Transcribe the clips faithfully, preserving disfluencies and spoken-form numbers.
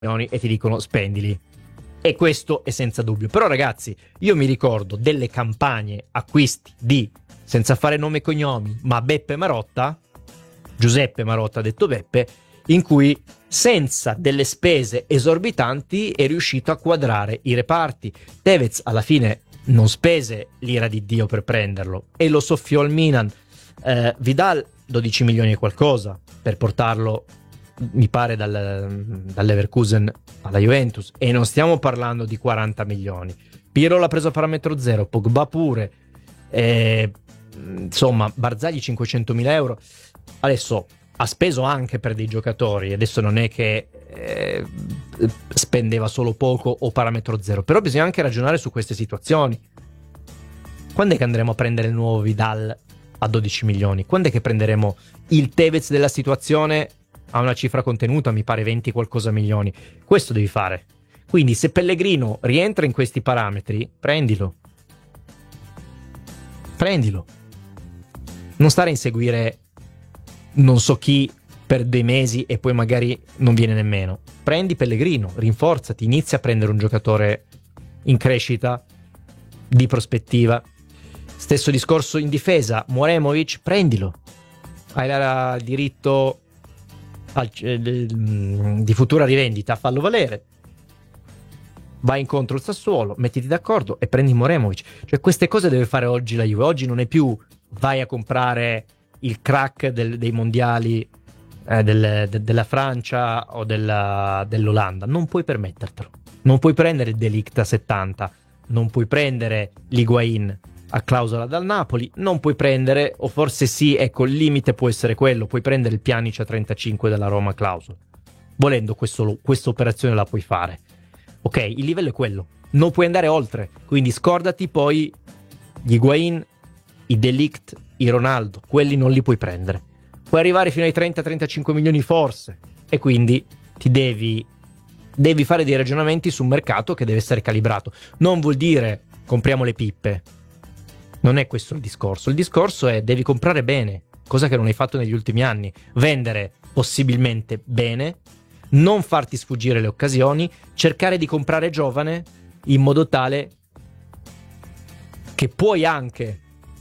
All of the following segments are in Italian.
e ti dicono spendili. E questo è senza dubbio. Però ragazzi, io mi ricordo delle campagne acquisti di, senza fare nome e cognomi, ma Beppe Marotta, Giuseppe Marotta detto Beppe, in cui senza delle spese esorbitanti è riuscito a quadrare i reparti. Tevez alla fine non spese l'ira di Dio per prenderlo e lo soffiò al Milan. eh, Vidal dodici milioni e qualcosa per portarlo, mi pare, dal, dall'Leverkusen alla Juventus, e non stiamo parlando di quaranta milioni. Pirlo l'ha preso a parametro zero, Pogba pure, eh, insomma Barzagli cinquecentomila euro. Adesso ha speso anche per dei giocatori, adesso non è che eh, spendeva solo poco o parametro zero, però bisogna anche ragionare su queste situazioni. Quando è che andremo a prendere il nuovo Vidal a dodici milioni? Quando è che prenderemo il Tevez della situazione a una cifra contenuta, mi pare venti qualcosa milioni? Questo devi fare. Quindi se Pellegrino rientra in questi parametri, prendilo. Prendilo. Non stare a inseguire non so chi per dei mesi e poi magari non viene nemmeno. Prendi Pellegrino, rinforzati, inizia a prendere un giocatore in crescita, di prospettiva. Stesso discorso in difesa, Moremovic, prendilo. Hai il diritto al, eh, di futura rivendita, fallo valere. Vai incontro il Sassuolo, mettiti d'accordo e prendi Moremovic. Cioè queste cose deve fare oggi la Juve. Oggi non è più vai a comprare il crack del, dei mondiali eh, del, de, della Francia o della, dell'Olanda. Non puoi permettertelo. Non puoi prendere De Ligt a settanta, non puoi prendere l'Higuain a clausola dal Napoli, non puoi prendere, o forse sì, ecco, il limite può essere quello, puoi prendere il Pjanic a trentacinque dalla Roma a clausola. Volendo questo, questa operazione la puoi fare. Ok, il livello è quello, non puoi andare oltre, quindi scordati poi gli Higuain, i De Ligt, i Ronaldo, quelli non li puoi prendere. Puoi arrivare fino ai trenta trentacinque milioni forse, e quindi ti devi devi fare dei ragionamenti su un mercato che deve essere calibrato. Non vuol dire compriamo le pippe, non è questo il discorso. Il discorso è devi comprare bene, cosa che non hai fatto negli ultimi anni, vendere possibilmente bene, non farti sfuggire le occasioni, cercare di comprare giovane in modo tale che puoi anche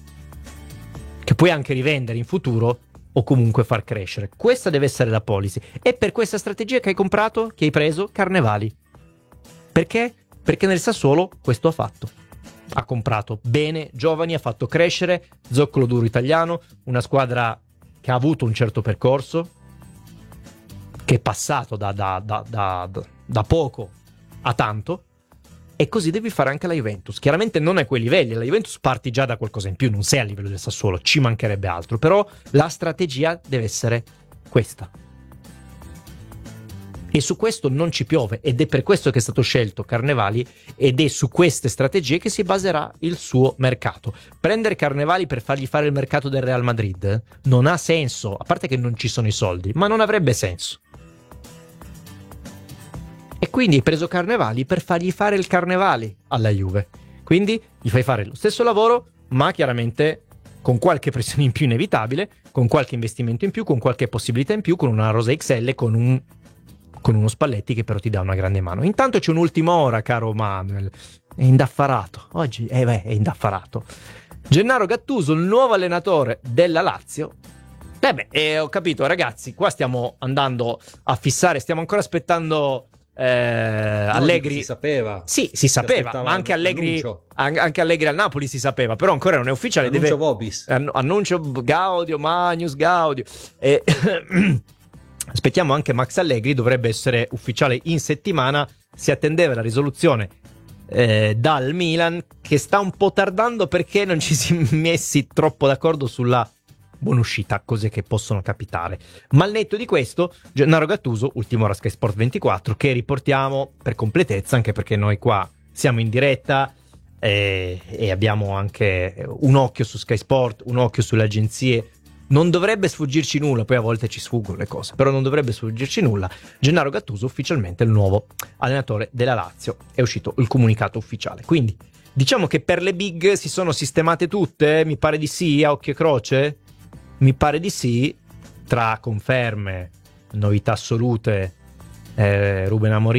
che puoi anche rivendere in futuro o comunque far crescere. Questa deve essere la policy. E per questa strategia che hai comprato, che hai preso, Carnevali. Perché? Perché nel Sassuolo questo ha fatto. Ha comprato bene, giovani, ha fatto crescere, zoccolo duro italiano, una squadra che ha avuto un certo percorso, che è passato da, da, da, da, da poco a tanto, e così devi fare anche la Juventus. Chiaramente non a quei livelli, la Juventus parti già da qualcosa in più, non sei a livello del Sassuolo, ci mancherebbe altro, però la strategia deve essere questa. E su questo non ci piove, ed è per questo che è stato scelto Carnevali, ed è su queste strategie che si baserà il suo mercato. Prendere Carnevali per fargli fare il mercato del Real Madrid non ha senso, a parte che non ci sono i soldi, ma non avrebbe senso. E quindi hai preso Carnevali per fargli fare il Carnevali alla Juve. Quindi gli fai fare lo stesso lavoro, ma chiaramente con qualche pressione in più inevitabile, con qualche investimento in più, con qualche possibilità in più, con una rosa X L, con un con uno Spalletti che però ti dà una grande mano. Intanto c'è un'ultima ora, caro Manuel. È indaffarato. Oggi eh beh, è indaffarato. Gennaro Gattuso, il nuovo allenatore della Lazio. Eh beh, eh, ho capito, ragazzi, qua stiamo andando a fissare, stiamo ancora aspettando eh, no, Allegri. Si sapeva. Sì, si sapeva, ma anche Allegri, anche Allegri al Napoli si sapeva, però ancora non è ufficiale. Annuncio deve, Bobis. Annuncio Gaudio, Magnus Gaudio. E aspettiamo anche Max Allegri, dovrebbe essere ufficiale in settimana. Si attendeva la risoluzione eh, dal Milan, che sta un po' tardando perché non ci si è messi troppo d'accordo sulla buonuscita, cose che possono capitare. Ma al netto di questo, Gennaro Gattuso, ultima ora Sky Sport ventiquattro, che riportiamo per completezza, anche perché noi qua siamo in diretta eh, e abbiamo anche un occhio su Sky Sport, un occhio sulle agenzie. Non dovrebbe sfuggirci nulla, poi a volte ci sfuggono le cose, però non dovrebbe sfuggirci nulla. Gennaro Gattuso ufficialmente il nuovo allenatore della Lazio, è uscito il comunicato ufficiale. Quindi diciamo che per le big si sono sistemate tutte, mi pare di sì, a occhio e croce, mi pare di sì, tra conferme, novità assolute eh, Ruben Amorim